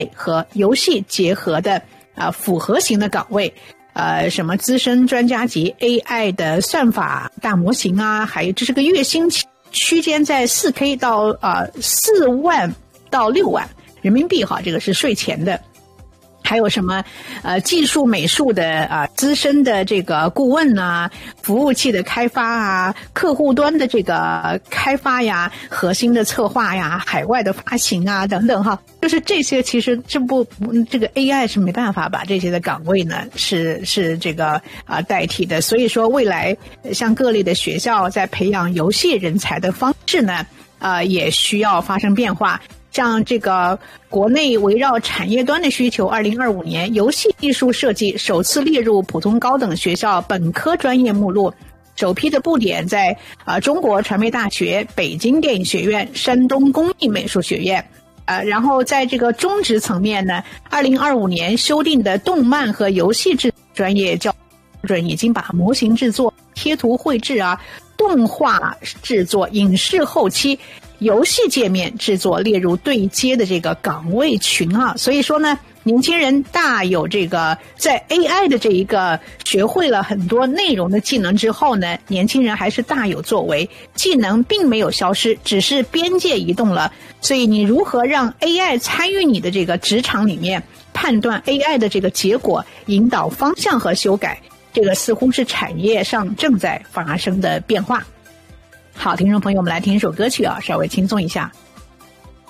和游戏结合的复合型的岗位，什么资深专家级 AI 的算法大模型啊，还有这是个月薪区间在 4K 到4万到6万人民币哈，这个是税前的。还有什么技术美术的资深的这个顾问啊，服务器的开发啊，客户端的这个开发呀，核心的策划呀，海外的发行啊等等哈，就是这些其实这个 AI 是没办法把这些的岗位呢是这个代替的。所以说未来像各类的学校在培养游戏人才的方式呢也需要发生变化。像这个国内围绕产业端的需求，2025年游戏艺术设计首次列入普通高等学校本科专业目录，首批的布点在中国传媒大学、北京电影学院、山东工艺美术学院。然后在这个中职层面呢，2025年修订的动漫和游戏制专业教准已经把模型制作、贴图绘制动画制作、影视后期、游戏界面制作列入对接的这个岗位群所以说呢，年轻人大有这个在 AI 的这一个学会了很多内容的技能之后呢，年轻人还是大有作为，技能并没有消失，只是边界移动了。所以你如何让 AI 参与你的这个职场里面，判断 AI 的这个结果，引导方向和修改，这个似乎是产业上正在发生的变化。好，听众朋友，我们来听一首歌曲稍微轻松一下。